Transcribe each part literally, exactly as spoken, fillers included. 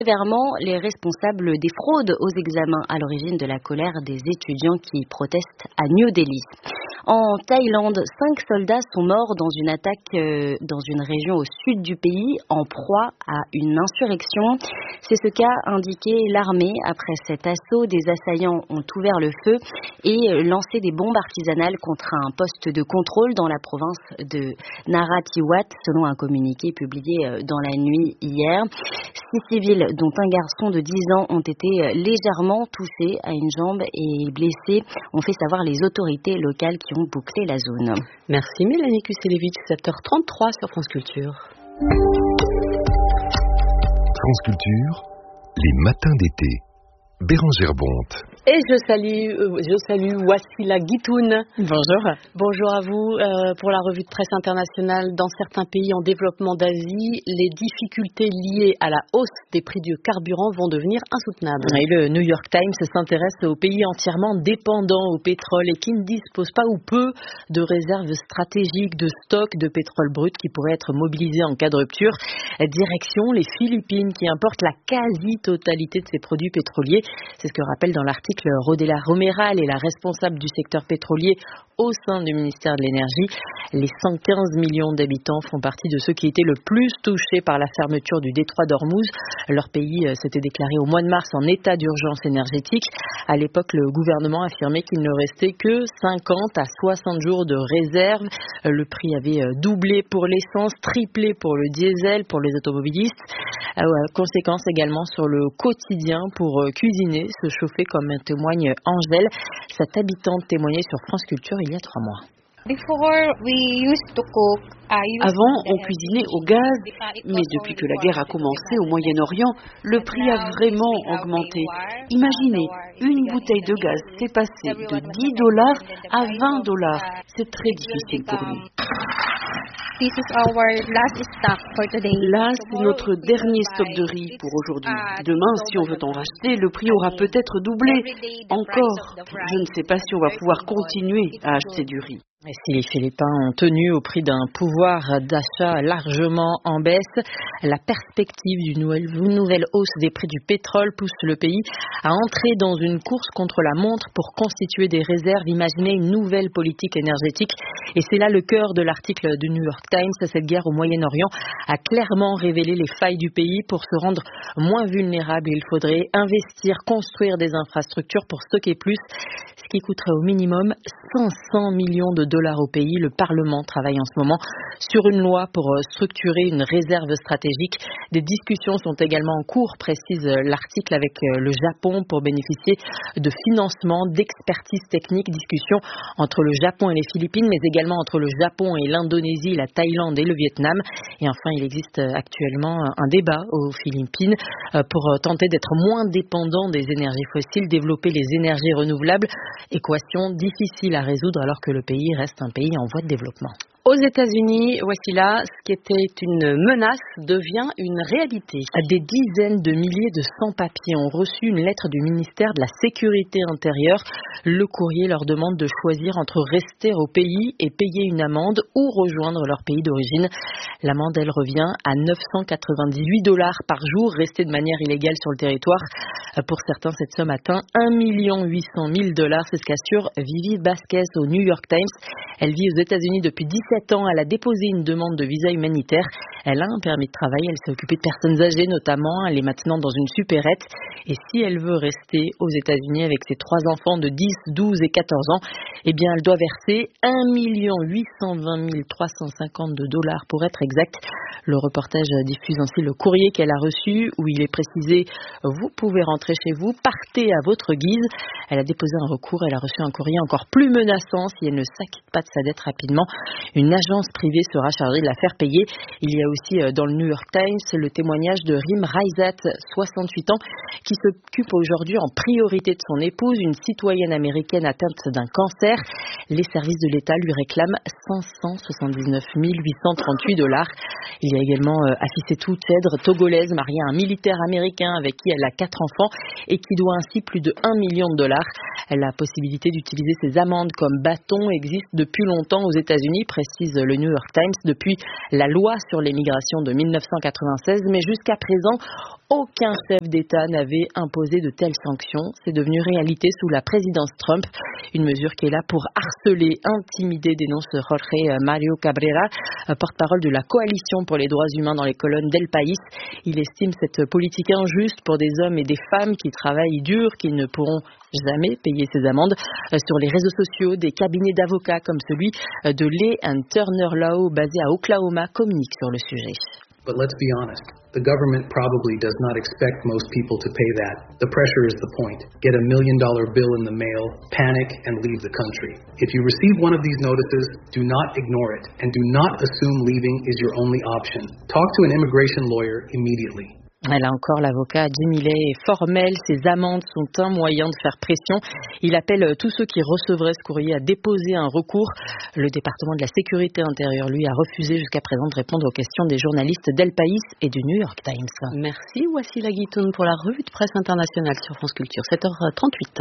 Sévèrement les responsables des fraudes aux examens à l'origine de la colère des étudiants qui protestent à New Delhi. En Thaïlande, cinq soldats sont morts dans une attaque euh, dans une région au sud du pays en proie à une insurrection. C'est ce qu'a indiqué l'armée après cet assaut. Des assaillants ont ouvert le feu et lancé des bombes artisanales contre un poste de contrôle dans la province de Narathiwat, selon un communiqué publié dans la nuit hier. Six civils, dont un garçon de dix ans, ont été légèrement touchés à une jambe et blessés, ont fait savoir les autorités locales qui ont bouclé la zone. Merci Mélanie Kuselevich, sept heures trente-trois sur France Culture. France Culture, les matins d'été. Bérangère Bonte. Et je salue, euh, je salue Wassila Guitoun. Bonjour. Bonjour à vous. Euh, pour la revue de presse internationale, dans certains pays en développement d'Asie, les difficultés liées à la hausse des prix du carburant vont devenir insoutenables. Et le New York Times s'intéresse aux pays entièrement dépendants au pétrole et qui ne disposent pas ou peu de réserves stratégiques de stock de pétrole brut qui pourraient être mobilisés en cas de rupture. Direction les Philippines qui importent la quasi-totalité de ces produits pétroliers. C'est ce que rappelle dans l'article Rodela Romeral et la responsable du secteur pétrolier au sein du ministère de l'Énergie. Les cent quinze millions d'habitants font partie de ceux qui étaient le plus touchés par la fermeture du détroit d'Ormuz. Leur pays s'était déclaré au mois de mars en état d'urgence énergétique. À l'époque, le gouvernement affirmait qu'il ne restait que cinquante à soixante jours de réserve. Le prix avait doublé pour l'essence, triplé pour le diesel, pour les automobilistes. Euh, conséquence également sur le quotidien pour cuisiner, se chauffer, comme témoigne Angèle. Cette habitante témoignait sur France Culture il y a trois mois. Avant, on cuisinait au gaz, mais depuis que la guerre a commencé au Moyen-Orient, le prix a vraiment augmenté. Imaginez, une bouteille de gaz s'est passée de dix dollars à vingt dollars. C'est très difficile pour nous. Là, c'est notre dernier stock de riz pour aujourd'hui. Demain, si on veut en racheter, le prix aura peut-être doublé. Encore, je ne sais pas si on va pouvoir continuer à acheter du riz. Et si les Philippins ont tenu au prix d'un pouvoir d'achat largement en baisse, la perspective d'une nouvelle, nouvelle hausse des prix du pétrole pousse le pays à entrer dans une course contre la montre pour constituer des réserves, imaginer une nouvelle politique énergétique. Et c'est là le cœur de l'article du New York Times. Cette guerre au Moyen-Orient a clairement révélé les failles du pays. Pour se rendre moins vulnérable, il faudrait investir, construire des infrastructures pour stocker plus, ce qui coûterait au minimum cinq cents millions de dollars au pays. Le Parlement travaille en ce moment sur une loi pour structurer une réserve stratégique. Des discussions sont également en cours, précise l'article, avec le Japon pour bénéficier de financement, d'expertise technique. Discussions entre le Japon et les Philippines, mais également entre le Japon et l'Indonésie, la Thaïlande et le Vietnam. Et enfin, il existe actuellement un débat aux Philippines pour tenter d'être moins dépendant des énergies fossiles, développer les énergies renouvelables. Équation difficile à résoudre alors que le pays reste un pays en voie de développement. Aux États-Unis, voici là, ce qui était une menace devient une réalité. Des dizaines de milliers de sans-papiers ont reçu une lettre du ministère de la Sécurité intérieure. Le courrier leur demande de choisir entre rester au pays et payer une amende ou rejoindre leur pays d'origine. L'amende, elle revient à neuf cent quatre-vingt-dix-huit dollars par jour, restés de manière illégale sur le territoire. Pour certains, cette somme atteint un million huit cent mille dollars. C'est ce qu'assure Vivi Vasquez au New York Times. Elle vit aux États-Unis depuis dix-sept ans. Elle a déposé une demande de visa humanitaire. Elle a un permis de travail. Elle s'est occupée de personnes âgées notamment. Elle est maintenant dans une supérette. Et si elle veut rester aux États-Unis avec ses trois enfants de dix, douze et quatorze ans, eh bien, elle doit verser un million huit cent vingt mille trois cent cinquante-deux dollars pour être exact. Le reportage diffuse ainsi le courrier qu'elle a reçu où il est précisé « Vous pouvez rentrer chez vous, partez à votre guise ». Elle a déposé un recours. Elle a reçu un courrier encore plus menaçant si elle ne s'acquitte pas de sa dette rapidement. Une agence privée sera chargée de la faire payer. Il y a aussi dans le New York Times le témoignage de Rim Raizat, soixante-huit ans, qui s'occupe aujourd'hui en priorité de son épouse, une citoyenne américaine atteinte d'un cancer. Les services de l'État lui réclament cinq cent soixante-dix-neuf mille huit cent trente-huit dollars. Il y a également euh, Afissetou Tchèdre, togolaise, mariée à un militaire américain avec qui elle a quatre enfants et qui doit ainsi plus de un million de dollars. La possibilité d'utiliser ces amendes comme bâton existe depuis longtemps aux États-Unis, précise le New York Times, depuis la loi sur l'immigration de mille neuf cent quatre-vingt-seize. Mais jusqu'à présent, aucun chef d'État n'avait imposé de telles sanctions. C'est devenu réalité sous la présidence Trump. Une mesure qui est là pour harceler, intimider, dénonce Jorge Mario Cabrera, porte-parole de la Coalition pour les droits humains dans les colonnes d'El País. Il estime cette politique injuste pour des hommes et des femmes qui travaillent dur, qui ne pourront jamais payer ces amendes. Sur les réseaux sociaux, des cabinets d'avocats comme celui de Lee and Turner Law basé à Oklahoma communiquent sur le sujet. But let's be honest, the government probably does not expect most people to pay that. The pressure is the point. Get a million dollar bill in the mail, panic, and leave the country. If you receive one of these notices, do not ignore it, and do not assume leaving is your only option. Talk to an immigration lawyer immediately. Là encore, l'avocat Jim Milley est formel. Ces amendes sont un moyen de faire pression. Il appelle tous ceux qui recevraient ce courrier à déposer un recours. Le département de la sécurité intérieure, lui, a refusé jusqu'à présent de répondre aux questions des journalistes d'El País et du New York Times. Merci Wassila Guitoun pour la revue de presse internationale sur France Culture, sept heures trente-huit.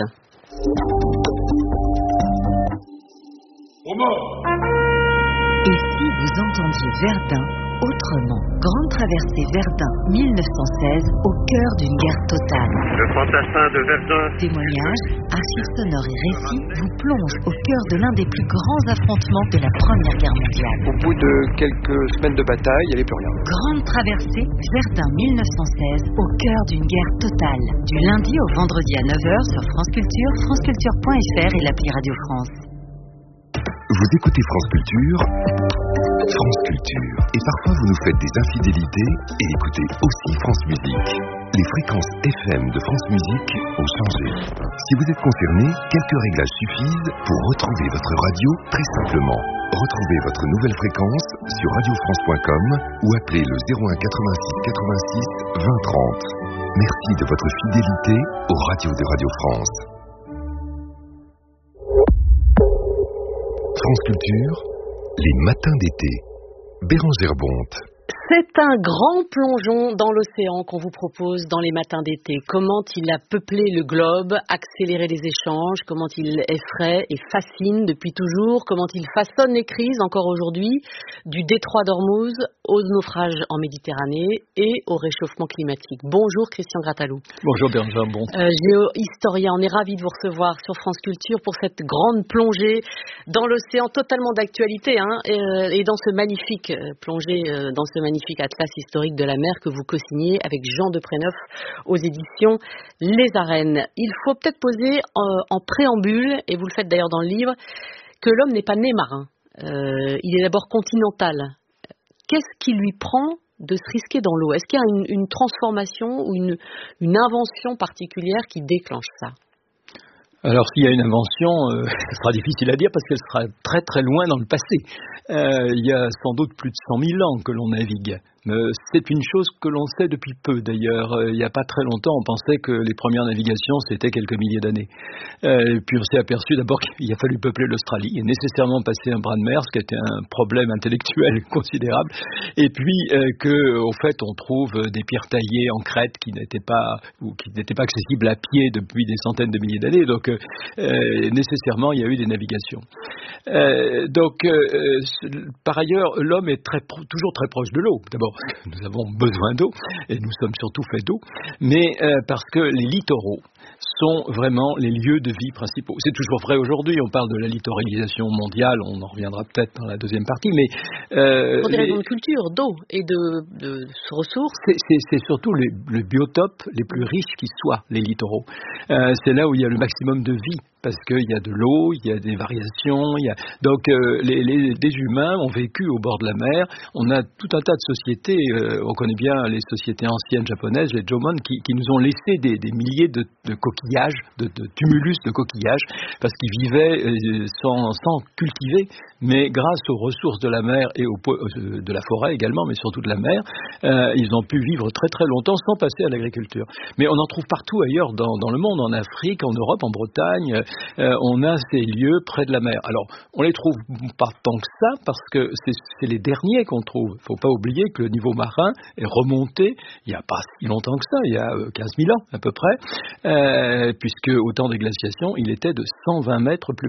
Et si vous entendiez Verdun autrement? Grande traversée Verdun mille neuf cent seize, au cœur d'une guerre totale. Le fantassin de Verdun. Témoignages, archives sonores et récits vous plongent au cœur de l'un des plus grands affrontements de la Première Guerre mondiale. Au bout de quelques semaines de bataille, il n'y avait plus rien. Grande traversée Verdun mille neuf cent seize, au cœur d'une guerre totale. Du lundi au vendredi à neuf heures sur France Culture, franceculture point f r et l'appli Radio France. Vous écoutez France Culture, France Culture. Et parfois vous nous faites des infidélités et écoutez aussi France Musique. Les fréquences F M de France Musique ont changé. Si vous êtes concerné, quelques réglages suffisent pour retrouver votre radio très simplement. Retrouvez votre nouvelle fréquence sur radio france point com ou appelez le zéro un quatre-vingt-six quatre-vingt-six vingt trente. Merci de votre fidélité aux radios de Radio France. France Culture, les matins d'été. Bérangère Bonte. C'est un grand plongeon dans l'océan qu'on vous propose dans les matins d'été. Comment il a peuplé le globe, accéléré les échanges, comment il effraie et fascine depuis toujours, comment il façonne les crises encore aujourd'hui, du détroit d'Ormuz aux naufrages en Méditerranée et au réchauffement climatique. Bonjour Christian Gratalou. Bonjour Bérangère Bonte. Euh, géohistorien, on est ravis de vous recevoir sur France Culture pour cette grande plongée dans l'océan totalement d'actualité hein, et, et dans ce magnifique euh, plongée euh, dans ce magnifique atlas historique de la mer que vous co-signez avec Jean Depréneuf aux éditions Les Arènes. Il faut peut-être poser en, en préambule, et vous le faites d'ailleurs dans le livre, que l'homme n'est pas né marin. Euh, il est d'abord continental. Qu'est-ce qui lui prend de se risquer dans l'eau? Est-ce qu'il y a une, une transformation ou une, une invention particulière qui déclenche ça? Alors s'il y a une invention, euh, ce sera difficile à dire parce qu'elle sera très très loin dans le passé. Euh, il y a sans doute plus de cent mille ans que l'on navigue. Euh, c'est une chose que l'on sait depuis peu d'ailleurs. Euh, il n'y a pas très longtemps, on pensait que les premières navigations c'était quelques milliers d'années. Euh, puis on s'est aperçu d'abord qu'il a fallu peupler l'Australie et nécessairement passer un bras de mer, ce qui était un problème intellectuel considérable. Et puis euh, que au fait on trouve des pierres taillées en Crète qui n'étaient pas ou qui n'étaient pas accessibles à pied depuis des centaines de milliers d'années. Donc euh, nécessairement il y a eu des navigations. Euh, donc euh, par ailleurs l'homme est très pro- toujours très proche de l'eau. D'abord parce que nous avons besoin d'eau et nous sommes surtout faits d'eau, mais euh, parce que les littoraux sont vraiment les lieux de vie principaux. C'est toujours vrai aujourd'hui, on parle de la littoralisation mondiale, on en reviendra peut-être dans la deuxième partie, mais... Euh, Pour des raisons de culture, d'eau et de, de, de ressources. C'est, c'est, c'est surtout les, les biotopes les plus riches qui soient, les littoraux. Euh, c'est là où il y a le maximum de vie, parce qu'il y a de l'eau, il y a des variations, il y a... donc euh, les, les, les humains ont vécu au bord de la mer, on a tout un tas de sociétés, euh, on connaît bien les sociétés anciennes japonaises, les Jomon, qui, qui nous ont laissé des, des milliers de, de coquillages, de, de tumulus de coquillages, parce qu'ils vivaient euh, sans, sans cultiver, mais grâce aux ressources de la mer et au, euh, de la forêt également, mais surtout de la mer, euh, ils ont pu vivre très très longtemps sans passer à l'agriculture. Mais on en trouve partout ailleurs dans, dans le monde, en Afrique, en Europe, en Bretagne, euh, on a ces lieux près de la mer. Alors, on les trouve pas tant que ça, parce que c'est, c'est les derniers qu'on trouve. Il ne faut pas oublier que le niveau marin est remonté il n'y a pas si longtemps que ça, il y a quinze mille ans à peu près, euh, puisque au temps des glaciations, il était de cent vingt mètres plus bas.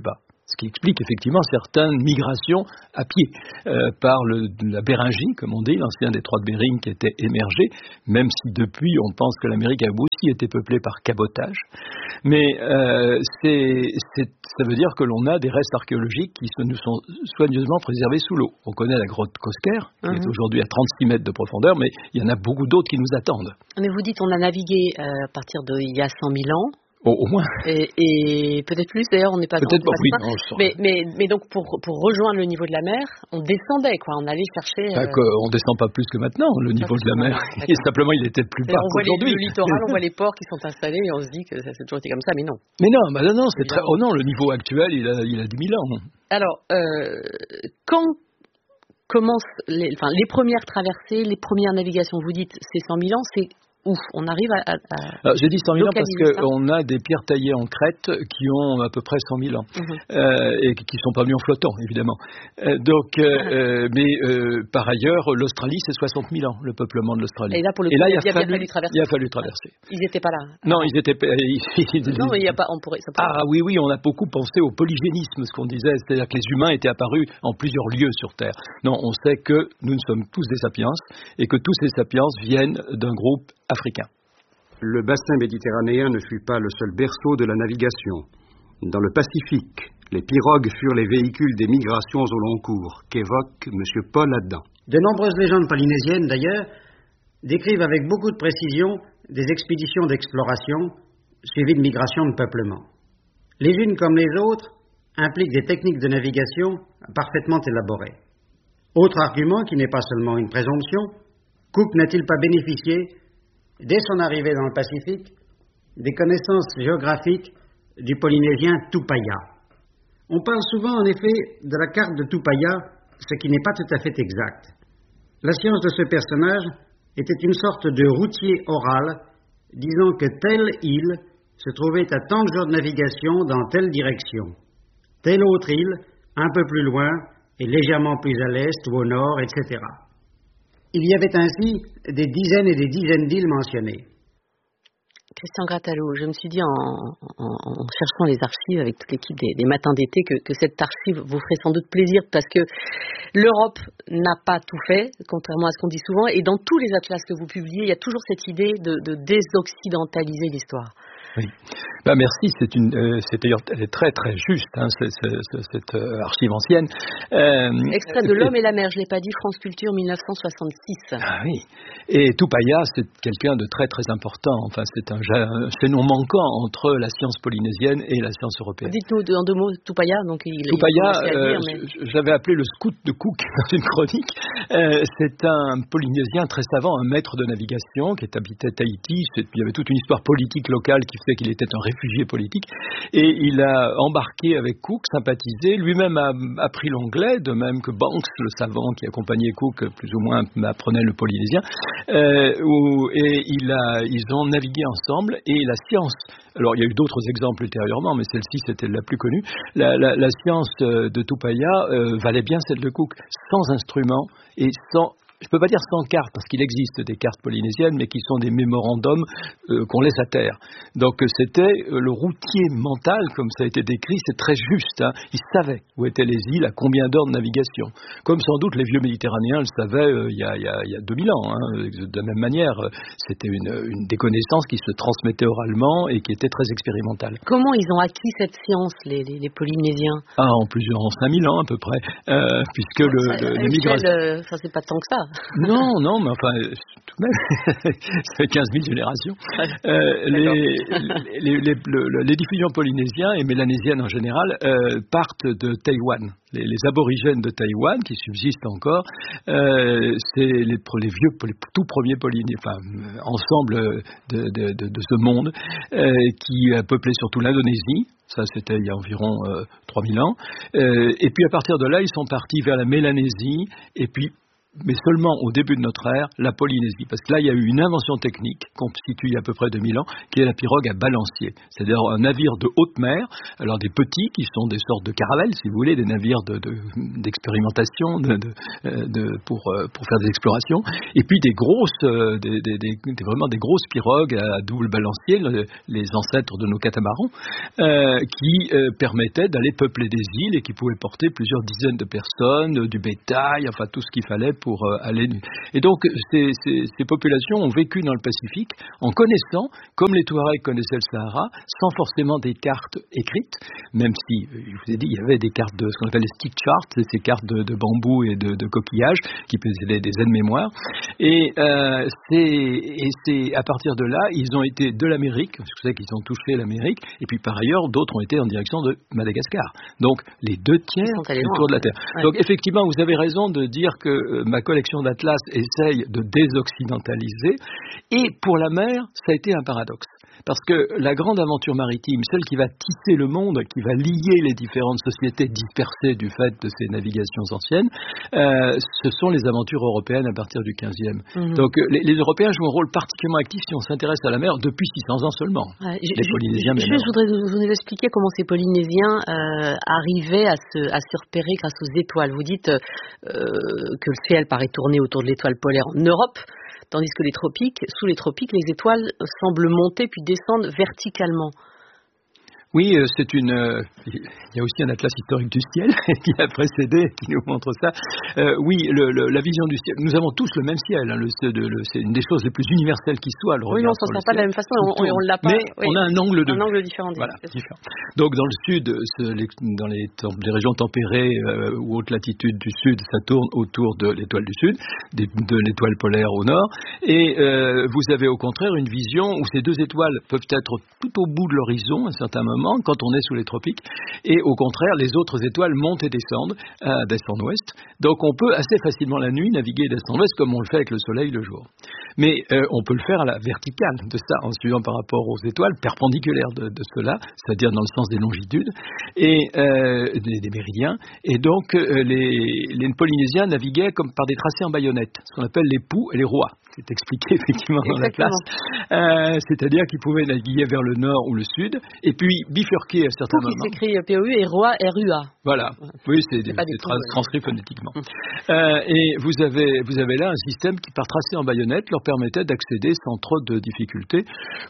Ce qui explique effectivement certaines migrations à pied euh, par le, la Béringie, comme on dit, l'ancien détroit de Bering qui était émergé, même si depuis on pense que l'Amérique a aussi été peuplée par cabotage. Mais euh, c'est, c'est, ça veut dire que l'on a des restes archéologiques qui se, nous sont soigneusement préservés sous l'eau. On connaît la grotte Cosquer, qui mm-hmm. est aujourd'hui à trente-six mètres de profondeur, mais il y en a beaucoup d'autres qui nous attendent. Mais vous dites on a navigué euh, à partir d'il y a cent mille ans. Au, au moins. Et, et peut-être plus, d'ailleurs, on n'est pas... Peut-être pas, oui. pas. Non, mais, mais, mais donc, pour, pour rejoindre le niveau de la mer, on descendait, quoi. On allait chercher... Euh... On ne descend pas plus que maintenant, le niveau de la mer. Et simplement, il était plus bas qu'aujourd'hui. On voit le littoral, on voit les ports qui sont installés, et on se dit que ça s'est toujours été comme ça, mais non. Mais non, bah non, non, c'est très... oh non, le niveau actuel, il a, il a dix mille ans. Alors, euh, quand commencent les, enfin, les premières traversées, les premières navigations, vous dites, c'est cent mille ans, c'est... Ouf, on arrive à... à, à Alors, j'ai dit cent mille ans parce qu'on a des pierres taillées en Crète qui ont à peu près cent mille ans mmh. euh, et qui ne sont pas venues en flottant, évidemment. Euh, donc, euh, euh, mais euh, par ailleurs, l'Australie, c'est soixante mille ans, le peuplement de l'Australie. Et là, pour le coup, et là, il, il, a a fallu, fallu traverser. il a fallu traverser. Ils n'étaient pas là. Non, ils étaient... Ils, non, mais il n'y a pas... On pourrait, ça pourrait... Ah oui, oui, on a beaucoup pensé au polygénisme, ce qu'on disait, c'est-à-dire que les humains étaient apparus en plusieurs lieux sur Terre. Non, on sait que nous sommes tous des sapiens et que tous ces sapiens viennent d'un groupe africain. Le bassin méditerranéen ne fut pas le seul berceau de la navigation. Dans le Pacifique, les pirogues furent les véhicules des migrations au long cours, qu'évoque M. Paul là-dedans. De nombreuses légendes polynésiennes, d'ailleurs, décrivent avec beaucoup de précision des expéditions d'exploration suivies de migrations de peuplement. Les unes comme les autres impliquent des techniques de navigation parfaitement élaborées. Autre argument qui n'est pas seulement une présomption, Cook n'a-t-il pas bénéficié dès son arrivée dans le Pacifique, des connaissances géographiques du Polynésien Tupaya. On parle souvent, en effet, de la carte de Tupaya, ce qui n'est pas tout à fait exact. La science de ce personnage était une sorte de routier oral, disant que telle île se trouvait à tant de jours de navigation dans telle direction. Telle autre île, un peu plus loin, et légèrement plus à l'est ou au nord, et cetera. Il y avait ainsi des dizaines et des dizaines d'îles mentionnées. Christian Gratalo, je me suis dit en, en, en cherchant les archives avec toute l'équipe des, des matins d'été que, que cette archive vous ferait sans doute plaisir parce que l'Europe n'a pas tout fait, contrairement à ce qu'on dit souvent, et dans tous les atlas que vous publiez, il y a toujours cette idée de, de désoccidentaliser l'histoire. Oui. Ben merci, c'est une, euh, c'est d'ailleurs, elle est très très juste, hein, c'est, c'est, c'est, cette euh, archive ancienne. Euh, Extrait de L'Homme et la mer, je l'ai pas dit, France Culture mille neuf cent soixante-six. Ah oui. Et Tupaya, c'est quelqu'un de très très important. Enfin, c'est un, un chaînon manquant entre la science polynésienne et la science européenne. Dites-nous en deux mots Tupaya. Donc il. Tupaya, il euh, mais... j'avais appelé le scout de Cook dans une chronique. Euh, c'est un Polynésien très savant, un maître de navigation qui habitait Tahiti. C'est, il y avait toute une histoire politique locale qui fait qu'il était un réfugié politique, et il a embarqué avec Cook, sympathisé, lui-même a appris l'anglais, de même que Banks, le savant qui accompagnait Cook, plus ou moins apprenait le polynésien, euh, où, et il a, ils ont navigué ensemble, et la science, alors il y a eu d'autres exemples ultérieurement, mais celle-ci c'était la plus connue, la, la, la science de Tupaya euh, valait bien celle de Cook, sans instrument et sans... Je ne peux pas dire sans cartes, parce qu'il existe des cartes polynésiennes, mais qui sont des mémorandums euh, qu'on laisse à terre. Donc c'était euh, le routier mental, comme ça a été décrit, c'est très juste. Hein. Il savait où étaient les îles, à combien d'heures de navigation. Comme sans doute les vieux Méditerranéens le savaient euh, il, y a, il, y a, il y a deux mille ans. Hein. De la même manière, c'était une, une des connaissances qui se transmettaient oralement et qui étaient très expérimentales. Comment ils ont acquis cette science, les, les, les Polynésiens ? Ah, en plusieurs, en cinq mille ans à peu près, euh, puisque le, ça, le, le migration... Euh, ça c'est pas tant que ça. Non, non, mais enfin, tout de même, c'est quinze mille générations. Euh, les, les, les, le, les diffusions polynésiens et mélanésiennes en général euh, partent de Taïwan. Les, les aborigènes de Taïwan, qui subsistent encore, euh, c'est les, les vieux, les tout premiers polynésiens, enfin, ensemble de, de, de, de ce monde, euh, qui a peuplé surtout l'Indonésie. Ça, c'était il y a environ euh, trois mille ans. Euh, et puis, à partir de là, ils sont partis vers la Mélanésie, et puis mais seulement au début de notre ère, la Polynésie. Parce que là, il y a eu une invention technique, constituée il y a à peu près deux mille ans, qui est la pirogue à balancier. C'est-à-dire un navire de haute mer, alors des petits, qui sont des sortes de caravelles, si vous voulez, des navires de, de, d'expérimentation, de, de, de, pour, pour faire des explorations, et puis des grosses, des, des, des, des, vraiment des grosses pirogues à double balancier, le, les ancêtres de nos catamarans, euh, qui euh, permettaient d'aller peupler des îles et qui pouvaient porter plusieurs dizaines de personnes, du bétail, enfin tout ce qu'il fallait pour euh, aller. Et donc ces, ces, ces populations ont vécu dans le Pacifique en connaissant, comme les Touaregs connaissaient le Sahara, sans forcément des cartes écrites, même si, je vous ai dit, il y avait des cartes de ce qu'on appelle les stick charts, c'est ces cartes de, de bambou et de, de coquillages qui faisaient des aides-mémoires. Et, euh, c'est, et c'est à partir de là, ils ont été de l'Amérique, parce que vous savez qu'ils ont touché l'Amérique, et puis par ailleurs, d'autres ont été en direction de Madagascar. Donc les deux tiers autour de la Terre. Ouais. Donc effectivement, vous avez raison de dire que euh, ma collection d'atlas essaye de désoccidentaliser, et pour la mer, ça a été un paradoxe. Parce que la grande aventure maritime, celle qui va tisser le monde, qui va lier les différentes sociétés dispersées du fait de ces navigations anciennes, euh, ce sont les aventures européennes à partir du quinzième. Mmh. Donc les, les Européens jouent un rôle particulièrement actif si on s'intéresse à la mer depuis six cents ans seulement. Ouais, les je, Polynésiens je, je, je voudrais vous, vous expliquer comment ces Polynésiens euh, arrivaient à se, à se repérer grâce aux étoiles. Vous dites euh, que le ciel paraît tourner autour de l'étoile polaire en Europe, tandis que les tropiques, sous les tropiques, les étoiles semblent monter puis descendre verticalement. Oui, c'est une. Euh, il y a aussi un atlas historique du ciel qui a précédé, qui nous montre ça. Euh, oui, le, le, la vision du ciel. Nous avons tous le même ciel. Hein, le, le, le, c'est une des choses les plus universelles qui soit. Le oui, on s'en sort pas de la même façon. On, on, on l'a pas. Mais oui. on a un angle de. Un angle différent. Voilà, différent. Donc dans le sud, les, dans les, les régions tempérées euh, ou haute latitude du sud, ça tourne autour de l'étoile du sud, des, de l'étoile polaire au nord. Et euh, vous avez au contraire une vision où ces deux étoiles peuvent être tout au bout de l'horizon à un certain moment, quand on est sous les tropiques, et au contraire les autres étoiles montent et descendent euh, d'est en ouest. Donc on peut assez facilement la nuit naviguer d'est en ouest comme on le fait avec le soleil le jour. Mais euh, on peut le faire à la verticale de ça, en suivant par rapport aux étoiles perpendiculaires de, de cela, c'est-à-dire dans le sens des longitudes et euh, des, des méridiens. Et donc euh, les, les Polynésiens naviguaient comme par des tracés en baïonnette, ce qu'on appelle les poux et les rois. C'est expliqué effectivement dans Exactement. La classe. Euh, c'est-à-dire qu'ils pouvaient naviguer vers le nord ou le sud, et puis bifurquer à certains Pou moments. Qui s'écrit P O U et roi R U A. Voilà. Oui, c'est, c'est, c'est trans- transcrit phonétiquement. Euh, et vous avez, vous avez là un système qui, par tracé en baïonnette, leur permettait d'accéder sans trop de difficultés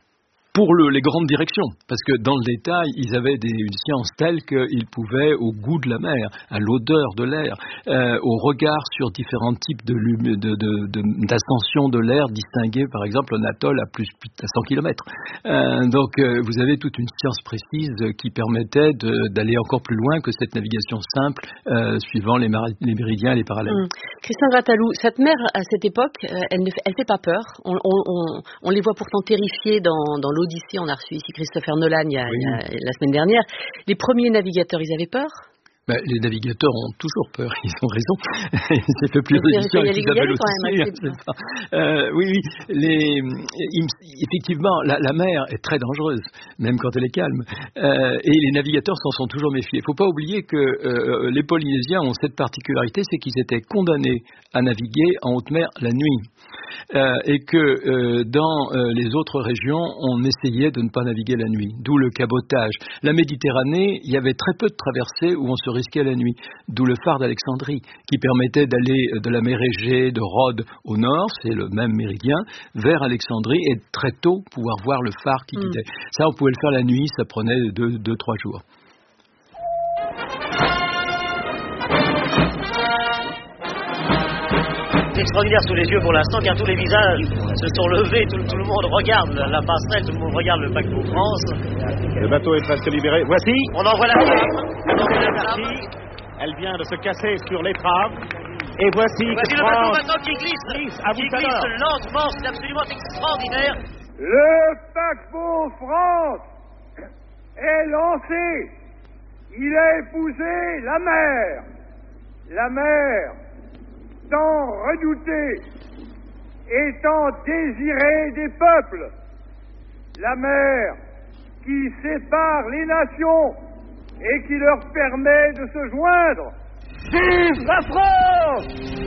pour le, les grandes directions, parce que dans le détail, ils avaient des, une science telle qu'ils pouvaient, au goût de la mer, à l'odeur de l'air, euh, au regard sur différents types de, de, de, de, d'ascension de l'air, distinguer par exemple un atoll à plus à cent kilomètres. Euh, donc euh, vous avez toute une science précise qui permettait de, d'aller encore plus loin que cette navigation simple, euh, suivant les, mar- les méridiens et les parallèles. Mmh. Christian Grattalou, cette mer à cette époque, elle ne fait, elle fait pas peur. On, on, on, on les voit pourtant terrifiés dans, dans l'Odyssée. On a reçu ici Christopher Nolan il y a, oui. il y a, la semaine dernière. Les premiers navigateurs, ils avaient peur? Ben, les navigateurs ont toujours peur, ils ont raison. C'est fait plusieurs éditions avec Isabelle aussi. Euh, oui, oui. Les, effectivement, la, la mer est très dangereuse, même quand elle est calme. Euh, et les navigateurs s'en sont toujours méfiés. Il ne faut pas oublier que euh, les Polynésiens ont cette particularité, c'est qu'ils étaient condamnés à naviguer en haute mer la nuit. Euh, et que euh, dans euh, les autres régions, on essayait de ne pas naviguer la nuit, d'où le cabotage. La Méditerranée, il y avait très peu de traversées où on se risquait la nuit, d'où le phare d'Alexandrie, qui permettait d'aller de la mer Égée, de Rhodes au nord, c'est le même méridien, vers Alexandrie, et très tôt pouvoir voir le phare qui guidait. Mm. Ça, on pouvait le faire la nuit, ça prenait deux, deux, trois jours. Extraordinaire sous les yeux pour l'instant, car tous les visages se sont levés, tout, tout le monde regarde la passerelle, tout le monde regarde le paquebot France. Le bateau est presque libéré. Voici. On envoie la partie. Elle vient de se casser sur l'étrave. Et voici, voici le bateau maintenant qui glisse, glisse, à qui glisse lentement, c'est absolument extraordinaire. Le paquebot France est lancé. Il a épousé la mer. La mer, tant redoutée et tant désirée des peuples, la mer qui sépare les nations et qui leur permet de se joindre Vive la France!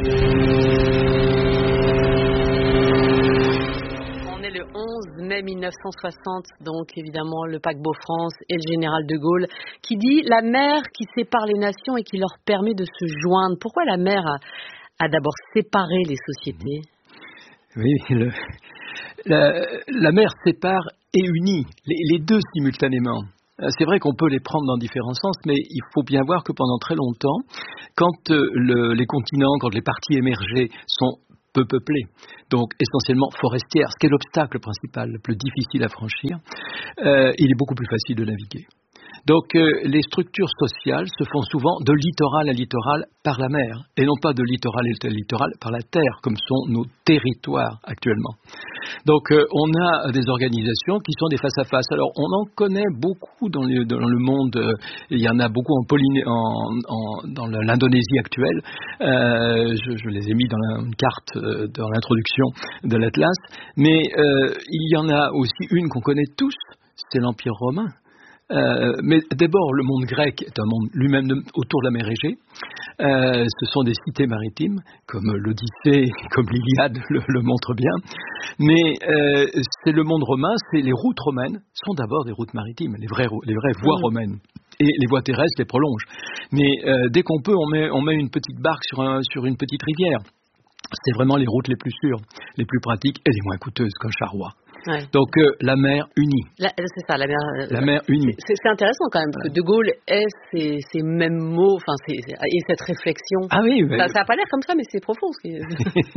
Le onze mai mille neuf cent soixante, donc évidemment le paquebot France et le général de Gaulle qui dit la mer qui sépare les nations et qui leur permet de se joindre. Pourquoi la mer a, a d'abord séparé les sociétés? Oui, le, la, la mer sépare et unit les, les deux simultanément. C'est vrai qu'on peut les prendre dans différents sens, mais il faut bien voir que pendant très longtemps, quand euh, le, les continents, quand les parties émergées sont peu peuplées, donc essentiellement forestières, ce qui est l'obstacle principal, le plus difficile à franchir, euh, il est beaucoup plus facile de naviguer. Donc euh, les structures sociales se font souvent de littoral à littoral par la mer, et non pas de littoral à littoral par la terre, comme sont nos territoires actuellement. Donc euh, on a des organisations qui sont des face-à-face. Alors on en connaît beaucoup dans le, dans le monde, euh, il y en a beaucoup en Polyné- en, en, dans l'Indonésie actuelle, euh, je, je les ai mis dans la, une carte euh, dans l'introduction de l'Atlas, mais euh, il y en a aussi une qu'on connaît tous, c'est l'Empire romain. Euh, mais d'abord, le monde grec est un monde lui-même de, autour de la mer Égée. Euh, ce sont des cités maritimes, comme l'Odyssée, comme l'Iliade le, le montre bien. Mais euh, c'est le monde romain, c'est les routes romaines sont d'abord des routes maritimes, les vraies, les vraies voies mmh. romaines. Et les voies terrestres les prolongent. Mais euh, dès qu'on peut, on met, on met une petite barque sur, un, sur une petite rivière. C'est vraiment les routes les plus sûres, les plus pratiques et les moins coûteuses qu'un charroi. Ouais. Donc euh, la mer unie. La, c'est ça, la mer. La mer unie. C'est, c'est intéressant quand même parce que De Gaulle ait ces, ces mêmes mots, enfin, c'est, c'est, et cette réflexion. Ah oui. Mais... Ça, ça a pas l'air comme ça, mais c'est profond. Ce qui est...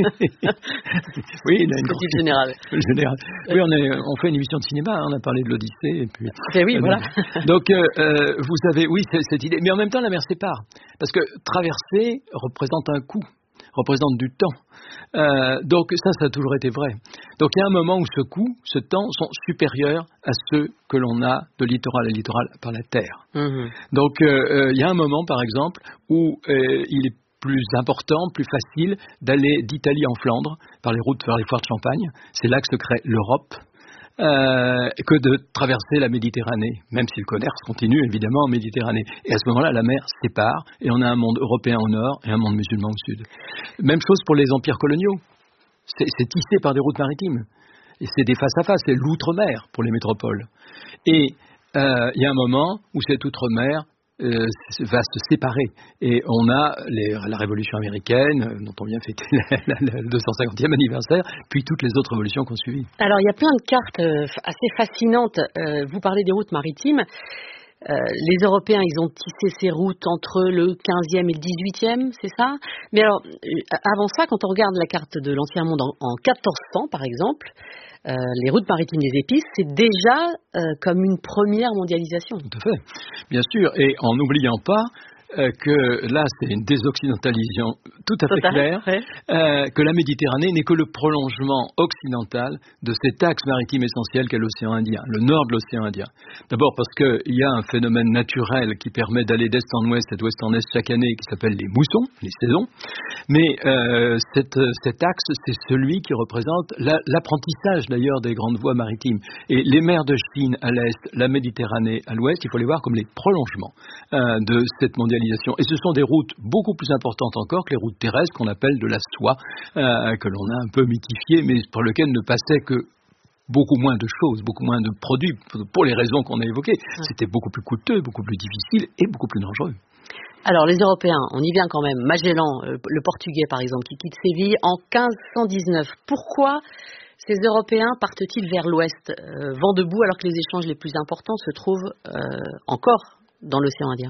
oui, il a une petite générale. Le général. Oui, on, est, on fait une émission de cinéma, hein, on a parlé de l'Odyssée et puis. Et oui, euh, voilà. Donc euh, euh, vous avez, oui, c'est, cette idée, mais en même temps la mer sépare parce que traverser représente un coût. Représente du temps. Euh, donc ça, ça a toujours été vrai. Donc il y a un moment où ce coût, ce temps sont supérieurs à ceux que l'on a de littoral à littoral par la terre. Mmh. Donc euh, il y a un moment, par exemple, où euh, il est plus important, plus facile d'aller d'Italie en Flandre par les routes vers les foires de Champagne. C'est là que se crée l'Europe. Euh, que de traverser la Méditerranée, même si le commerce continue évidemment en Méditerranée. Et à ce moment-là, la mer sépare et on a un monde européen au nord et un monde musulman au sud. Même chose pour les empires coloniaux. C'est, c'est tissé par des routes maritimes. Et c'est des face-à-face, c'est l'outre-mer pour les métropoles. Et euh, il y a un moment où cette outre-mer Euh, va se séparer. Et on a les, la Révolution américaine, euh, dont on vient fêter la, la, la, le deux cent cinquantième anniversaire, puis toutes les autres révolutions qui ont suivi. Alors, il y a plein de cartes euh, assez fascinantes. Euh, vous parlez des routes maritimes. Euh, les Européens, ils ont tissé ces routes entre le quinzième et le dix-huitième, c'est ça? Mais alors, euh, avant ça, quand on regarde la carte de l'Ancien Monde en, en quatorze cents, par exemple, Euh, les routes maritimes des épices, c'est déjà euh, comme une première mondialisation. Tout à fait, bien sûr, et en n'oubliant pas euh, que là, c'est une désoccidentalisation tout à fait claire, ouais. euh, que la Méditerranée n'est que le prolongement occidental de cet axe maritime essentiel qu'est l'océan Indien, le nord de l'océan Indien. D'abord parce qu'il y a un phénomène naturel qui permet d'aller d'est en ouest et d'ouest en est chaque année, qui s'appelle les moussons, les saisons, mais euh, cette, cet axe, c'est celui qui représente la, l'apprentissage d'ailleurs des grandes voies maritimes. Et les mers de Chine à l'est, la Méditerranée à l'ouest, il faut les voir comme les prolongements euh, de cette mondialisation. Et ce sont des routes beaucoup plus importantes encore que les routes terrestres qu'on appelle de la soie, euh, que l'on a un peu mythifiées, mais pour lesquelles ne passait que beaucoup moins de choses, beaucoup moins de produits, pour les raisons qu'on a évoquées. Ouais. C'était beaucoup plus coûteux, beaucoup plus difficile et beaucoup plus dangereux. Alors les Européens, on y vient quand même, Magellan, le Portugais par exemple, qui quitte Séville en quinze cent dix-neuf. Pourquoi ces Européens partent-ils vers l'ouest, euh, vent debout, alors que les échanges les plus importants se trouvent euh, encore dans l'océan Indien?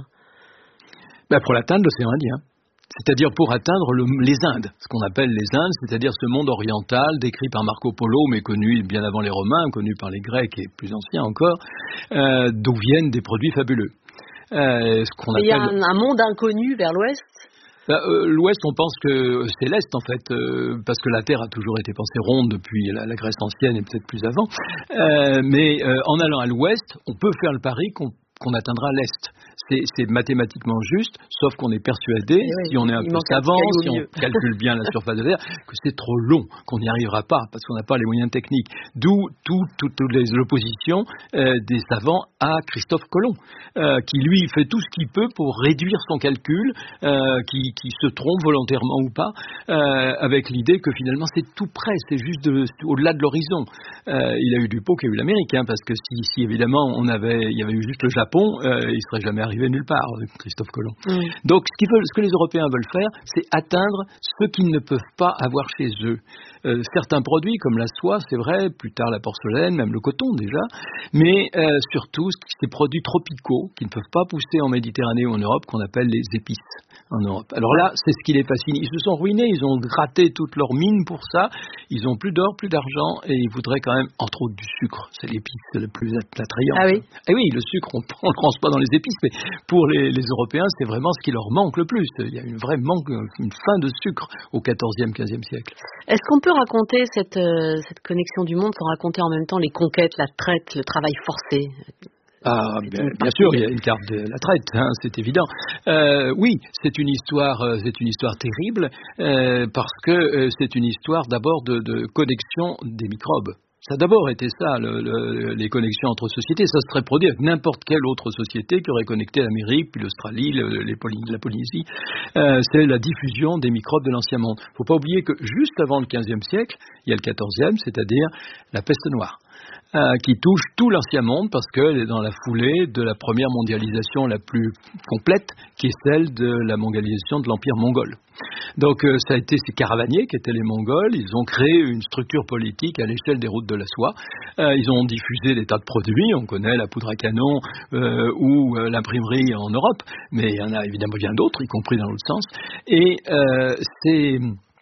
Ben pour l'atteindre, l'océan Indien. C'est-à-dire pour atteindre le, les Indes, ce qu'on appelle les Indes, c'est-à-dire ce monde oriental décrit par Marco Polo, mais connu bien avant les Romains, connu par les Grecs et plus anciens encore, euh, d'où viennent des produits fabuleux. Euh, ce qu'on appelle... Il y a un, un monde inconnu vers l'ouest ? Ben, euh, l'ouest, on pense que c'est l'est en fait, euh, parce que la Terre a toujours été pensée ronde depuis la, la Grèce ancienne et peut-être plus avant. Euh, mais euh, en allant à l'ouest, on peut faire le pari qu'on qu'on atteindra l'Est. C'est, c'est mathématiquement juste, sauf qu'on est persuadé, oui, si on est un peu savant, si on calcule bien la surface de la Terre, que c'est trop long, qu'on n'y arrivera pas, parce qu'on n'a pas les moyens techniques. D'où tout, tout, toute les, l'opposition euh, des savants à Christophe Colomb, euh, qui lui fait tout ce qu'il peut pour réduire son calcul, euh, qui, qui se trompe volontairement ou pas, euh, avec l'idée que finalement c'est tout près, c'est juste de, au-delà de l'horizon. Euh, il a eu du pot qu'il a eu l'Amérique, hein, parce que si, si évidemment on avait, il y avait eu juste le Japon, euh, il serait jamais arrivé nulle part, Christophe Colomb. Mm. Donc ce, qu'ils veulent, ce que les Européens veulent faire, c'est atteindre ce qu'ils ne peuvent pas avoir chez eux. Euh, certains produits comme la soie, c'est vrai, plus tard la porcelaine, même le coton déjà, mais euh, surtout ces produits tropicaux qui ne peuvent pas pousser en Méditerranée ou en Europe, qu'on appelle les épices en Europe. Alors là, c'est ce qui les fascine. Ils se sont ruinés, ils ont gratté toutes leurs mines pour ça, ils ont plus d'or, plus d'argent, et ils voudraient quand même, entre autres, du sucre. C'est l'épice le plus attrayant. Ah oui. Et oui, le sucre, on ne le range pas dans les épices, mais pour les, les Européens, c'est vraiment ce qui leur manque le plus. Il y a une vraie manque, une faim de sucre au quatorzième, quinzième siècle. Est-ce qu'on peut raconter cette, euh, cette connexion du monde sans raconter en même temps les conquêtes, la traite, le travail forcé ? Ah, bien, bien sûr, il y a une carte de la traite, hein, c'est évident. Euh, oui, c'est une histoire, euh, c'est une histoire terrible euh, parce que euh, c'est une histoire d'abord de, de connexion des microbes. Ça a d'abord été ça, le, le, les connexions entre sociétés. Ça se serait produit avec n'importe quelle autre société qui aurait connecté l'Amérique, puis l'Australie, le, les Poly, la Polynésie. Euh, c'est la diffusion des microbes de l'Ancien Monde. Il ne faut pas oublier que juste avant le quinzième siècle, il y a le quatorzième, c'est-à-dire la peste noire. Euh, qui touche tout l'Ancien Monde parce qu'elle est dans la foulée de la première mondialisation la plus complète, qui est celle de la mondialisation de l'Empire mongol. Donc euh, ça a été ces caravaniers qui étaient les Mongols, ils ont créé une structure politique à l'échelle des routes de la soie, euh, ils ont diffusé des tas de produits, on connaît la poudre à canon euh, ou euh, l'imprimerie en Europe, mais il y en a évidemment bien d'autres, y compris dans l'autre sens, et euh, c'est...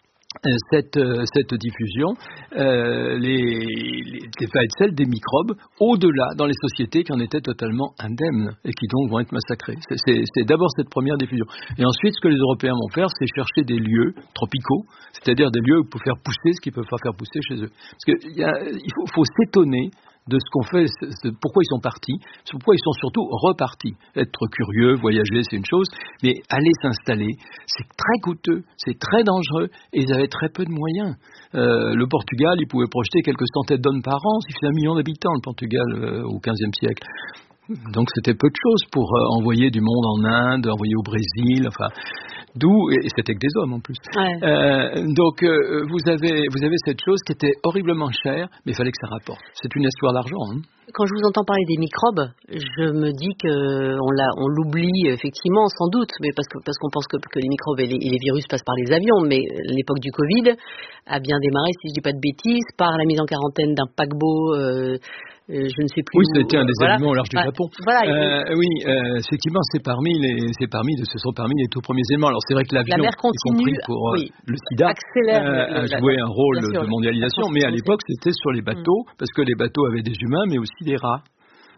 Cette, cette diffusion euh, les, les, les va être celle des microbes au-delà dans les sociétés qui en étaient totalement indemnes et qui donc vont être massacrées. C'est, c'est, c'est d'abord cette première diffusion. Et ensuite, ce que les Européens vont faire, c'est chercher des lieux tropicaux, c'est-à-dire des lieux où pour faire pousser ce qu'ils ne peuvent pas faire pousser chez eux. Parce qu'il y a, il faut, faut s'étonner de ce qu'on fait, c'est pourquoi ils sont partis, c'est pourquoi ils sont surtout repartis. Être curieux, voyager, c'est une chose, mais aller s'installer, c'est très coûteux, c'est très dangereux, et ils avaient très peu de moyens. Euh, le Portugal, il pouvait projeter quelques centaines d'hommes par an, il fait un million d'habitants, le Portugal, euh, au quinzième siècle. Donc c'était peu de choses pour euh, envoyer du monde en Inde, envoyer au Brésil, enfin... D'où, et c'était que des hommes en plus. Ouais. Euh, donc euh, vous avez vous avez cette chose qui était horriblement chère, mais il fallait que ça rapporte. C'est une histoire d'argent. Hein. Quand je vous entends parler des microbes, je me dis que on, l'a, on l'oublie effectivement, sans doute, mais parce que parce qu'on pense que, que les microbes et les, et les virus passent par les avions. Mais l'époque du Covid a bien démarré, si je dis pas de bêtises, par la mise en quarantaine d'un paquebot. Euh, Euh, je ne sais plus. Oui, où, c'était un des voilà. événements au large du voilà. Japon. Voilà, euh, oui, euh, effectivement, c'est parmi les, c'est parmi, ce sont parmi les tout premiers éléments. Alors c'est vrai que l'avion, la mer continue, y compris pour oui, euh, le SIDA, accélère, euh, a joué un rôle de mondialisation. Mais à l'époque, c'était sur les bateaux, mmh. parce que les bateaux avaient des humains, mais aussi des rats.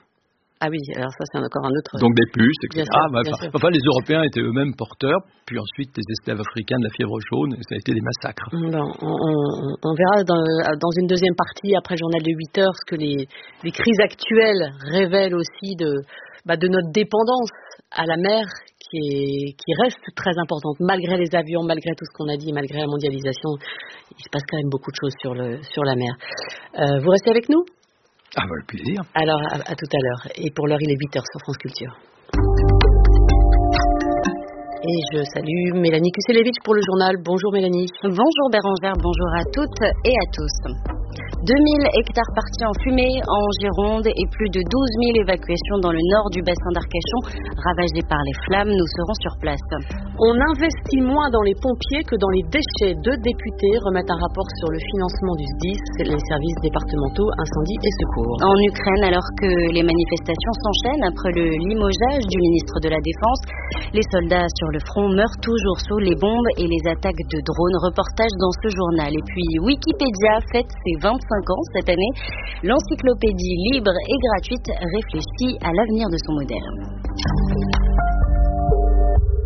Ah oui, alors ça c'est encore un autre... Donc des puces, et cetera. Sûr, bah, enfin, enfin, les Européens étaient eux-mêmes porteurs, puis ensuite les esclaves africains de la fièvre jaune, et ça a été des massacres. Bon, on, on, on verra dans, dans une deuxième partie, après le journal de huit heures, ce que les, les crises actuelles révèlent aussi de, bah, de notre dépendance à la mer, qui, est, qui reste très importante. Malgré les avions, malgré tout ce qu'on a dit, malgré la mondialisation, il se passe quand même beaucoup de choses sur, le, sur la mer. Euh, vous restez avec nous ? Ah, bah, le plaisir. Alors, à, à tout à l'heure. Et pour l'heure, il est huit heures sur France Culture. Et je salue Mélanie Kuselevitch pour le journal. Bonjour Mélanie. Bonjour Bérangère, bonjour à toutes et à tous. deux mille hectares partis en fumée en Gironde et plus de douze mille évacuations dans le nord du bassin d'Arcachon, ravagé par les flammes. Nous serons sur place. On investit moins dans les pompiers que dans les déchets. Deux députés remettent un rapport sur le financement du S D I S, les services départementaux incendie et secours. En Ukraine, alors que les manifestations s'enchaînent après le limogeage du ministre de la Défense, les soldats sur le front meurent toujours sous les bombes et les attaques de drones. Reportage dans ce journal. Et puis Wikipédia fête ses vingt-cinq ans cette année. L'encyclopédie libre et gratuite réfléchit à l'avenir de son modèle.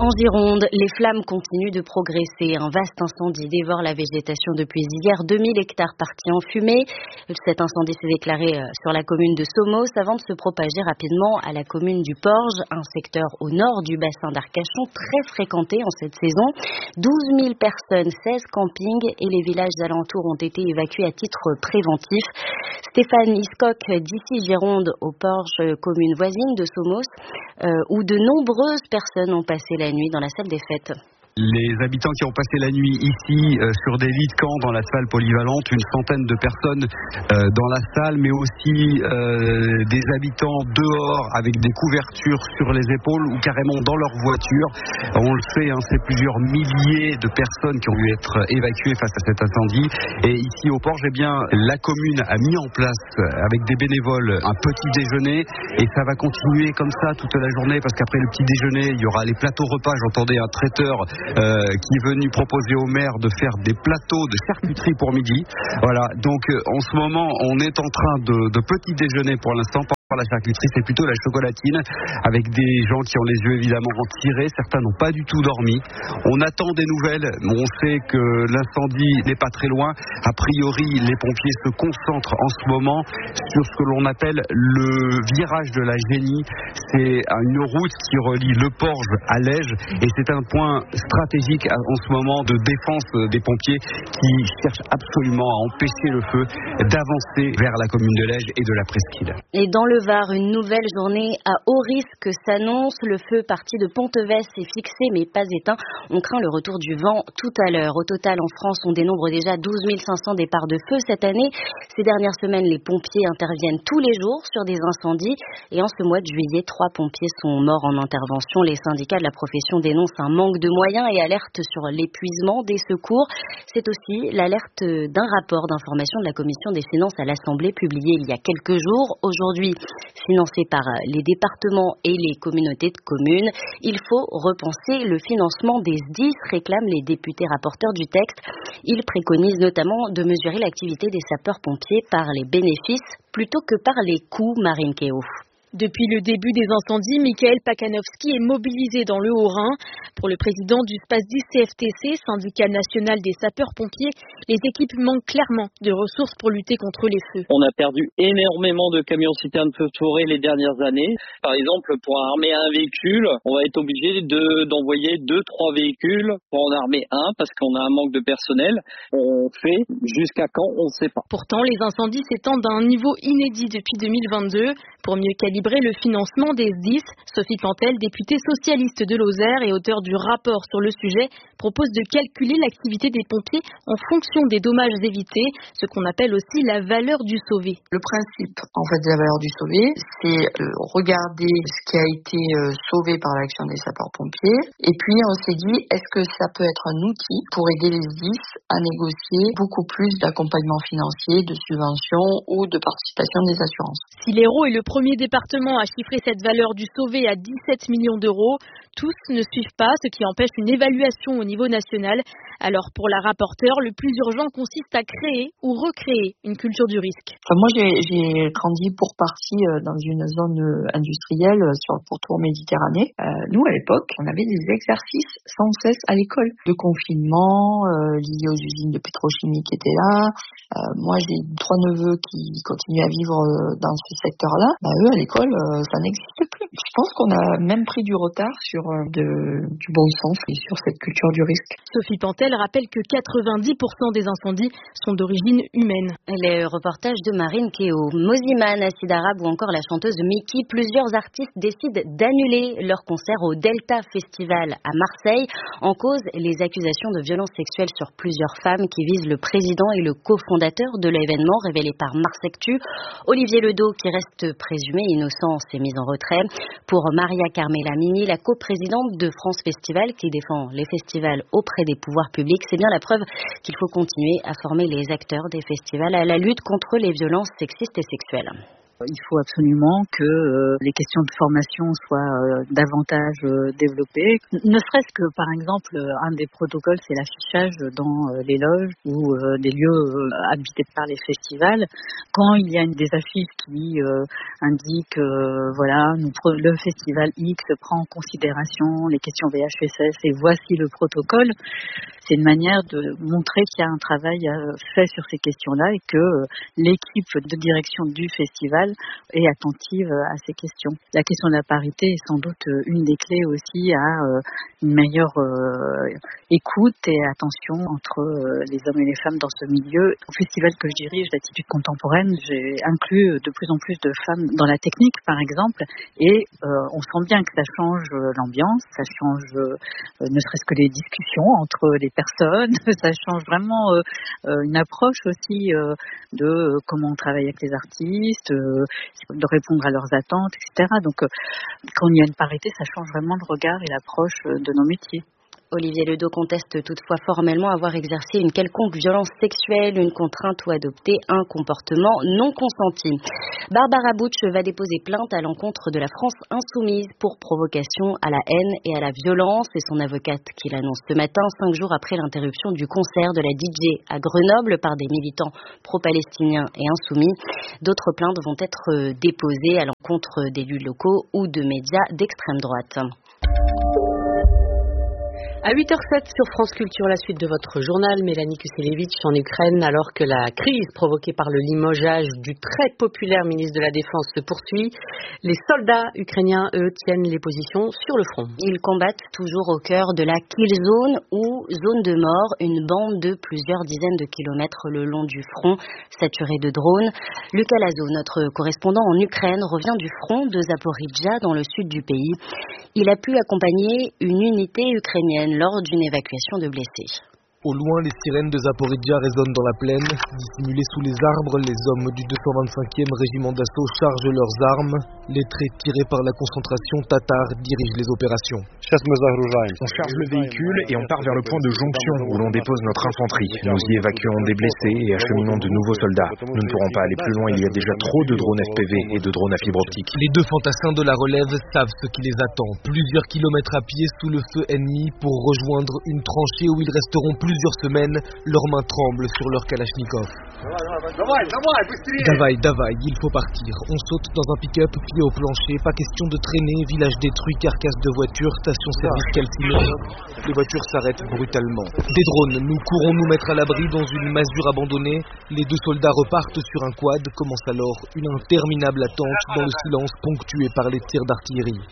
En Gironde, les flammes continuent de progresser. Un vaste incendie dévore la végétation depuis hier. deux mille hectares partis en fumée. Cet incendie s'est déclaré sur la commune de Somos avant de se propager rapidement à la commune du Porge, un secteur au nord du bassin d'Arcachon très fréquenté en cette saison. douze mille personnes, seize campings et les villages alentours ont été évacués à titre préventif. Stéphane Iscoc d'ici Gironde au Porge, commune voisine de Somos, euh, où de nombreuses personnes ont passé la nuit dans la salle des fêtes. Les habitants qui ont passé la nuit ici euh, sur des lits de camp dans la salle polyvalente, une centaine de personnes euh, dans la salle, mais aussi euh, des habitants dehors avec des couvertures sur les épaules ou carrément dans leur voiture. On le sait, hein, c'est plusieurs milliers de personnes qui ont dû être évacuées face à cet incendie. Et ici au Porge, eh bien, la commune a mis en place avec des bénévoles un petit déjeuner et ça va continuer comme ça toute la journée parce qu'après le petit déjeuner, il y aura les plateaux repas. J'entendais un traiteur Euh, qui est venu proposer au maire de faire des plateaux de charcuterie pour midi. Voilà, donc euh, en ce moment, on est en train de, de petit déjeuner pour l'instant. La charcuterie, c'est plutôt la chocolatine avec des gens qui ont les yeux évidemment tirés. Certains n'ont pas du tout dormi. On attend des nouvelles. On sait que l'incendie n'est pas très loin. A priori, les pompiers se concentrent en ce moment sur ce que l'on appelle le virage de la Génie. C'est une route qui relie le Porge à Lège et c'est un point stratégique en ce moment de défense des pompiers qui cherchent absolument à empêcher le feu d'avancer vers la commune de Lège et de la presqu'île. Et dans le Var, une nouvelle journée à haut risque s'annonce. Le feu parti de Ponteves est fixé mais pas éteint. On craint le retour du vent tout à l'heure. Au total, en France, on dénombre déjà douze mille cinq cents départs de feu cette année. Ces dernières semaines, les pompiers interviennent tous les jours sur des incendies. Et en ce mois de juillet, trois pompiers sont morts en intervention. Les syndicats de la profession dénoncent un manque de moyens et alertent sur l'épuisement des secours. C'est aussi l'alerte d'un rapport d'information de la Commission des finances à l'Assemblée publié il y a quelques jours. Aujourd'hui, financé par les départements et les communautés de communes. Il faut repenser le financement des S D I S, réclament les députés rapporteurs du texte. Ils préconisent notamment de mesurer l'activité des sapeurs-pompiers par les bénéfices plutôt que par les coûts, Marine Kéo. Depuis le début des incendies, Michael Pakanowski est mobilisé dans le Haut-Rhin. Pour le président du SPASDI C F T C, syndicat national des sapeurs-pompiers, les équipes manquent clairement de ressources pour lutter contre les feux. On a perdu énormément de camions-citernes feux de forêt les dernières années. Par exemple, pour armer un véhicule, on va être obligé de, d'envoyer deux, trois véhicules pour en armer un parce qu'on a un manque de personnel. On fait jusqu'à quand, on ne sait pas. Pourtant, les incendies s'étendent à un niveau inédit depuis deux mille vingt-deux. Pour mieux calibrer le financement des S D I S, Sophie Pantel, députée socialiste de Lozère et auteure du rapport sur le sujet, propose de calculer l'activité des pompiers en fonction des dommages évités, ce qu'on appelle aussi la valeur du sauvé. Le principe en fait de la valeur du sauvé, c'est euh, regarder ce qui a été euh, sauvé par l'action des sapeurs-pompiers et puis on s'est dit est-ce que ça peut être un outil pour aider les S D I S à négocier beaucoup plus d'accompagnement financier, de subventions ou de participation des assurances. Si l'Hérault est le premier département à chiffrer cette valeur du sauvé à dix-sept millions d'euros, tous ne suivent pas, ce qui empêche une évaluation au niveau national. Alors pour la rapporteure, le plus urgent consiste à créer ou recréer une culture du risque. Enfin, moi j'ai, j'ai grandi pour partie dans une zone industrielle sur le pourtour Méditerranée. Euh, nous à l'époque, on avait des exercices sans cesse à l'école de confinement euh, liés aux usines de pétrochimie qui étaient là. Euh, moi j'ai trois neveux qui continuent à vivre dans ce secteur-là. Bah, eux à l'école, euh, ça n'existe plus. Je pense qu'on a même pris du retard sur euh, de, du bon sens et sur cette culture du risque. Sophie Pantel rappelle que quatre-vingt-dix pour cent des incendies sont d'origine humaine. Les reportages de Marine Kéo, Moziman, Acide Arabe ou encore la chanteuse Miki, plusieurs artistes décident d'annuler leur concert au Delta Festival à Marseille. En cause, les accusations de violences sexuelles sur plusieurs femmes qui visent le président et le cofondateur de l'événement révélé par Marsectu. Olivier Ledo, qui reste présumé innocent, s'est mis en retrait. Pour Maria Carmela Mini, la coprésidente de France Festival, qui défend les festivals auprès des pouvoirs publics, c'est bien la preuve qu'il faut continuer à former les acteurs des festivals à la lutte contre les violences sexistes et sexuelles. Il faut absolument que euh, les questions de formation soient euh, davantage euh, développées. Ne serait-ce que, par exemple, un des protocoles, c'est l'affichage dans euh, les loges ou euh, des lieux euh, habités par les festivals. Quand il y a une des affiches qui euh, indique, euh, voilà, nous, le festival X prend en considération les questions V H S S et voici le protocole, c'est une manière de montrer qu'il y a un travail fait sur ces questions-là et que euh, l'équipe de direction du festival est attentive à ces questions. La question de la parité est sans doute une des clés aussi à euh, une meilleure euh, écoute et attention entre euh, les hommes et les femmes dans ce milieu. Au festival que je dirige, l'attitude contemporaine, j'ai inclus de plus en plus de femmes dans la technique, par exemple, et euh, on sent bien que ça change l'ambiance, ça change euh, ne serait-ce que les discussions entre les personnes, ça change vraiment euh, une approche aussi euh, de euh, comment on travaille avec les artistes, euh, de répondre à leurs attentes, et cetera. Donc, euh, quand il y a une parité, ça change vraiment le regard et l'approche de nos métiers. Olivier Ledeau conteste toutefois formellement avoir exercé une quelconque violence sexuelle, une contrainte ou adopté un comportement non consenti. Barbara Butch va déposer plainte à l'encontre de la France insoumise pour provocation à la haine et à la violence. C'est son avocate qui l'annonce ce matin, cinq jours après l'interruption du concert de la D J à Grenoble par des militants pro-palestiniens et insoumis. D'autres plaintes vont être déposées à l'encontre d'élus locaux ou de médias d'extrême droite. À huit heures zéro sept sur France Culture, la suite de votre journal, Mélanie Kuselevitch en Ukraine, alors que la crise provoquée par le limogeage du très populaire ministre de la Défense se poursuit, les soldats ukrainiens, eux, tiennent les positions sur le front. Ils combattent toujours au cœur de la kill zone ou zone de mort, une bande de plusieurs dizaines de kilomètres le long du front, saturée de drones. Lucas Lazo, notre correspondant en Ukraine, revient du front de Zaporijjia dans le sud du pays. Il a pu accompagner une unité ukrainienne lors d'une évacuation de blessés. Au loin, les sirènes de Zaporijjia résonnent dans la plaine. Dissimulés sous les arbres, les hommes du deux cent vingt-cinquième régiment d'assaut chargent leurs armes. Les traits tirés par la concentration tatare dirigent les opérations. On charge le véhicule et on part vers le point de jonction où l'on dépose notre infanterie. Nous y évacuons des blessés et acheminons de nouveaux soldats. Nous ne pourrons pas aller plus loin, il y a déjà trop de drones F P V et de drones à fibre optique. Les deux fantassins de la relève savent ce qui les attend. Plusieurs kilomètres à pied sous le feu ennemi pour rejoindre une tranchée où ils resteront plus plusieurs semaines, leurs mains tremblent sur leur kalachnikov. Davai, Davai, il faut partir. On saute dans un pick-up, pied au plancher, pas question de traîner, village détruit, carcasse de voiture, station-service calcinée. Les voitures s'arrêtent brutalement. Des drones, nous courons nous mettre à l'abri dans une masure abandonnée. Les deux soldats repartent sur un quad, commence alors une interminable attente dans le silence ponctué par les tirs d'artillerie.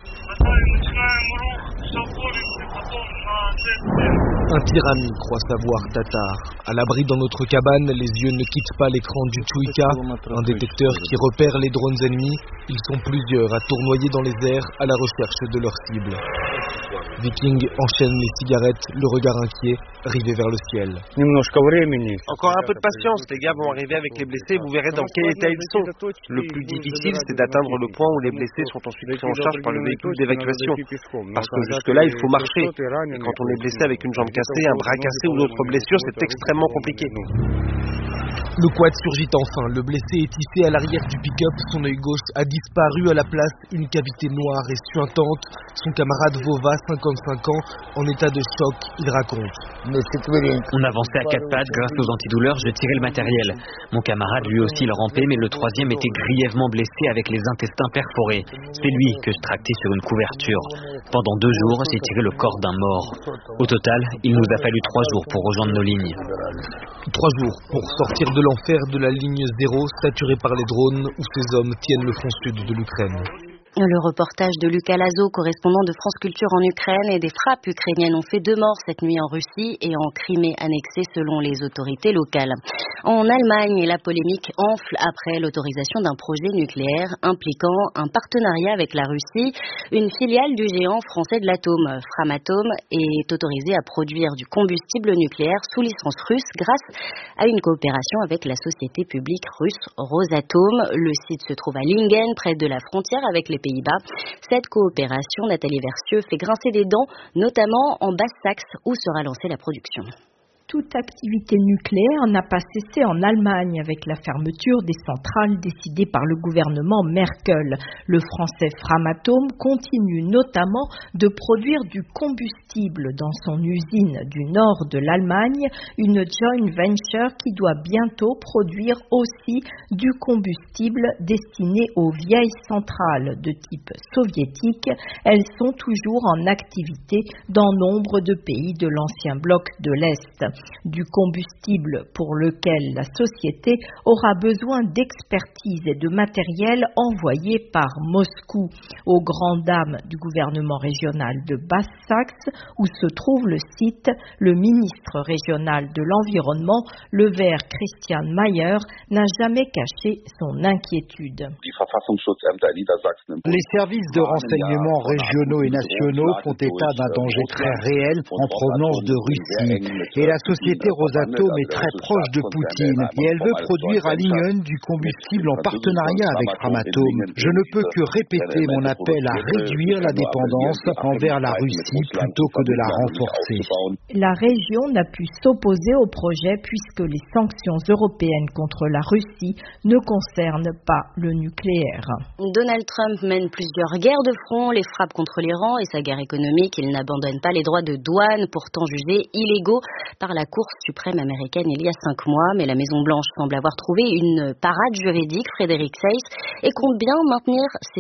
Un tyrannie, croit savoir Tatar. À l'abri dans notre cabane, les yeux ne quittent pas l'écran du Tchouïka, un détecteur qui repère les drones ennemis. Ils sont plusieurs à tournoyer dans les airs à la recherche de leur cible. Viking enchaîne les cigarettes, le regard inquiet, rivé vers le ciel. Encore un peu de patience, les gars vont arriver avec les blessés, vous verrez dans quel état ils sont. Le plus difficile, c'est d'atteindre le point où les blessés sont ensuite pris en charge par le véhicule d'évacuation. Parce que jusque-là, il faut marcher. Et quand on est blessé avec une jambe cassée, un bras cassé ou d'autres blessures, c'est extrêmement compliqué. Le quad surgit enfin. Le blessé est hissé à l'arrière du pick-up. Son œil gauche a disparu à la place. Une cavité noire et suintante. Son camarade Vova, cinquante-cinq ans, en état de choc, il raconte. On avançait à quatre pattes grâce aux antidouleurs. Je tirais le matériel. Mon camarade, lui aussi, il rampait, mais le troisième était grièvement blessé avec les intestins perforés. C'est lui que je tractais sur une couverture. Pendant deux jours, j'ai tiré le corps d'un mort. Au total, il nous a fallu trois jours pour rejoindre nos lignes. Trois jours pour sortir de l'enfer de la ligne zéro, saturée par les drones, où ces hommes tiennent le front sud de l'Ukraine. Le reportage de Lucas Lazo, correspondant de France Culture en Ukraine, et des frappes ukrainiennes ont fait deux morts cette nuit en Russie et en Crimée annexée selon les autorités locales. En Allemagne, la polémique enfle après l'autorisation d'un projet nucléaire impliquant un partenariat avec la Russie. Une filiale du géant français de l'atome, Framatome, est autorisée à produire du combustible nucléaire sous licence russe grâce à une coopération avec la société publique russe Rosatom. Le site se trouve à Lingen, près de la frontière avec les Pays-Bas. Cette coopération, Nathalie Versieux, fait grincer des dents, notamment en Basse-Saxe où sera lancée la production. Toute activité nucléaire n'a pas cessé en Allemagne avec la fermeture des centrales décidée par le gouvernement Merkel. Le français Framatome continue notamment de produire du combustible dans son usine du nord de l'Allemagne, une joint venture qui doit bientôt produire aussi du combustible destiné aux vieilles centrales de type soviétique. Elles sont toujours en activité dans nombre de pays de l'ancien bloc de l'Est. Du combustible pour lequel la société aura besoin d'expertise et de matériel envoyé par Moscou aux grandes dames du gouvernement régional de Basse-Saxe où se trouve le site. Le ministre régional de l'Environnement, le Vert Christian Mayer, n'a jamais caché son inquiétude. Les services de renseignement régionaux et nationaux font état d'un danger très réel en provenance de Russie. Et la société Rosatom est très proche de Poutine et elle veut produire à Lingen du combustible en partenariat avec Framatome. Je ne peux que répéter mon appel à réduire la dépendance envers la Russie plutôt que de la renforcer. La région n'a pu s'opposer au projet puisque les sanctions européennes contre la Russie ne concernent pas le nucléaire. Donald Trump mène plusieurs guerres de front, les frappes contre l'Iran et sa guerre économique. Il n'abandonne pas les droits de douane, pourtant jugés illégaux par la Cour suprême américaine il y a cinq mois. Mais la Maison-Blanche semble avoir trouvé une parade juridique, Frédéric Seyss, et compte bien maintenir ses